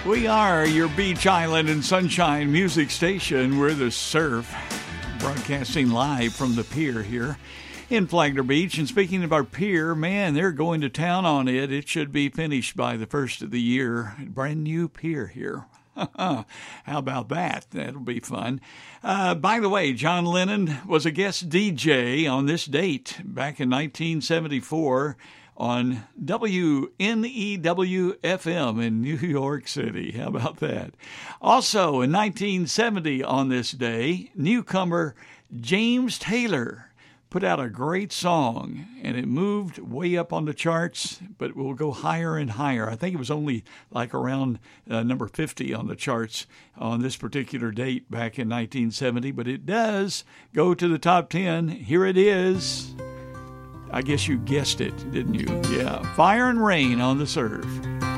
We are your beach island and sunshine music station. We're the Surf, broadcasting live from the pier here in Flagler Beach. And speaking of our pier, man, they're going to town on it. It should be finished by the first of the year. Brand new pier here. How about that? That'll be fun. By the way, John Lennon was a guest DJ on this date back in 1974 on WNEW-FM in New York City. How about that? Also, in 1970 on this day, newcomer James Taylor put out a great song, and it moved way up on the charts, but it will go higher and higher. I think it was only like around number 50 on the charts on this particular date back in 1970, but it does go to the top 10. Here it is. I guess you guessed it, didn't you? Yeah, Fire and Rain on the Surf.